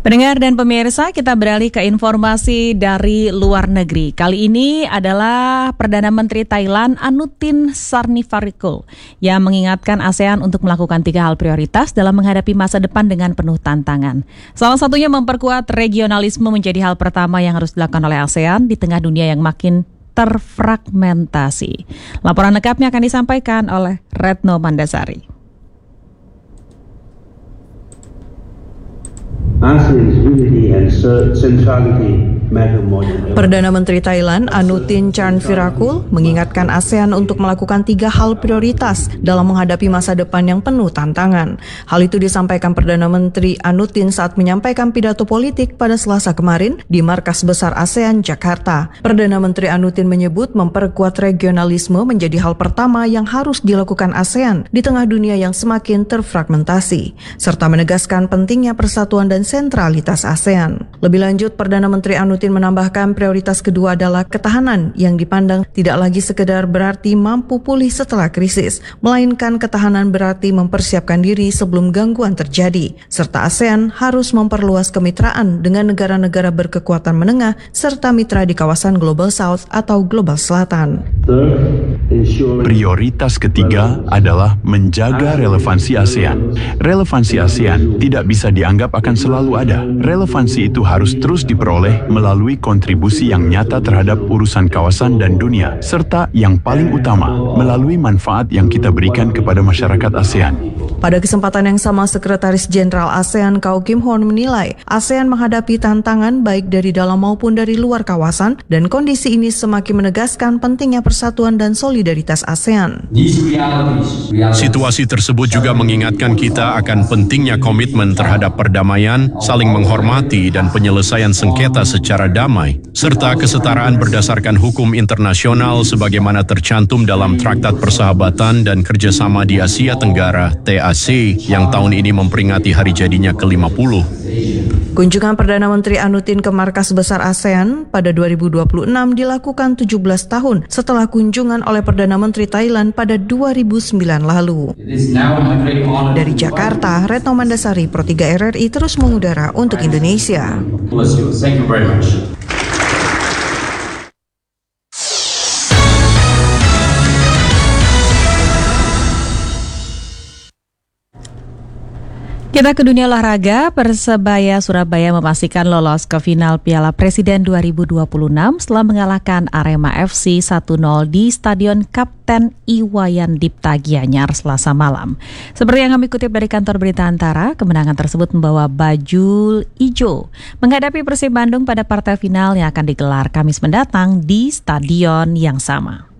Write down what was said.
Pendengar dan pemirsa, kita beralih ke informasi dari luar negeri. Kali ini adalah Perdana Menteri Thailand Anutin Charnvirakul yang mengingatkan ASEAN untuk melakukan 3 hal prioritas dalam menghadapi masa depan dengan penuh tantangan. Salah satunya memperkuat regionalisme menjadi hal pertama yang harus dilakukan oleh ASEAN di tengah dunia yang makin terfragmentasi. Laporan lengkapnya akan disampaikan oleh Retno Mandasari. Perdana Menteri Thailand Anutin Charnvirakul mengingatkan ASEAN untuk melakukan 3 hal prioritas dalam menghadapi masa depan yang penuh tantangan. Hal itu disampaikan Perdana Menteri Anutin saat menyampaikan pidato politik pada Selasa kemarin di Markas Besar ASEAN Jakarta. Perdana Menteri Anutin menyebut memperkuat regionalisme menjadi hal pertama yang harus dilakukan ASEAN di tengah dunia yang semakin terfragmentasi, serta menegaskan pentingnya persatuan dan sentralitas ASEAN. Lebih lanjut, Perdana Menteri Anutin menambahkan prioritas kedua adalah ketahanan yang dipandang tidak lagi sekedar berarti mampu pulih setelah krisis, melainkan ketahanan berarti mempersiapkan diri sebelum gangguan terjadi, serta ASEAN harus memperluas kemitraan dengan negara-negara berkekuatan menengah serta mitra di kawasan Global South atau Global Selatan. Prioritas ketiga adalah menjaga relevansi ASEAN. Relevansi ASEAN tidak bisa dianggap akan selalu ada. Relevansi itu harus terus diperoleh melalui kontribusi yang nyata terhadap urusan kawasan dan dunia, serta yang paling utama, melalui manfaat yang kita berikan kepada masyarakat ASEAN. Pada kesempatan yang sama, Sekretaris Jenderal ASEAN Kau Kim Hoon menilai ASEAN menghadapi tantangan baik dari dalam maupun dari luar kawasan, dan kondisi ini semakin menegaskan pentingnya persatuan dan solidaritas ASEAN. Situasi tersebut juga mengingatkan kita akan pentingnya komitmen terhadap perdamaian, saling menghormati dan penyelesaian sengketa secara damai, serta kesetaraan berdasarkan hukum internasional sebagaimana tercantum dalam Traktat Persahabatan dan Kerjasama di Asia Tenggara (TAC) yang tahun ini memperingati hari jadinya ke-50. Kunjungan Perdana Menteri Anutin ke Markas Besar ASEAN pada 2026 dilakukan 17 tahun setelah kunjungan oleh Perdana Menteri Thailand pada 2009 lalu. Dari Jakarta, Retno Mandasari, Pro 3 RRI terus mengudara untuk Indonesia. Kita ke dunia olahraga. Persebaya Surabaya memastikan lolos ke final Piala Presiden 2026 setelah mengalahkan Arema FC 1-0 di Stadion Kapten Iwayan Dipta Gianyar Selasa malam. Seperti yang kami kutip dari kantor berita Antara, kemenangan tersebut membawa baju ijo menghadapi Persib Bandung pada partai final yang akan digelar Kamis mendatang di stadion yang sama.